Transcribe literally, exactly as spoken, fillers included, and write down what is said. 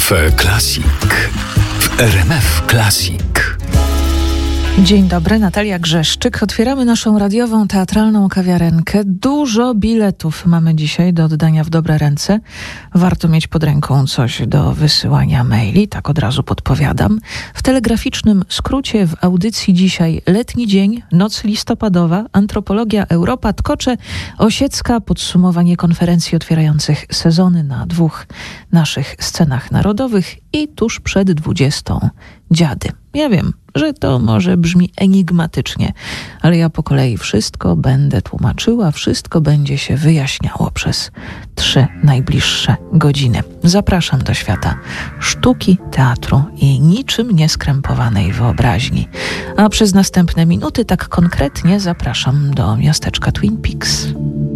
Cafe Classic w R M F Classic. Dzień dobry, Natalia Grzeszczyk. Otwieramy naszą radiową, teatralną kawiarenkę. Dużo biletów mamy dzisiaj do oddania w dobre ręce. Warto mieć pod ręką coś do wysyłania maili, tak od razu podpowiadam. W telegraficznym skrócie w audycji dzisiaj letni dzień, noc listopadowa, antropologia Europa, Tkocze, Osiecka, podsumowanie konferencji otwierających sezony na dwóch naszych scenach narodowych i tuż przed dwudziestą dziady. Ja wiem, że to może brzmi enigmatycznie, ale ja po kolei wszystko będę tłumaczyła, wszystko będzie się wyjaśniało przez trzy najbliższe godziny. Zapraszam do świata sztuki, teatru i niczym nieskrępowanej wyobraźni. A przez następne minuty tak konkretnie zapraszam do miasteczka Twin Peaks.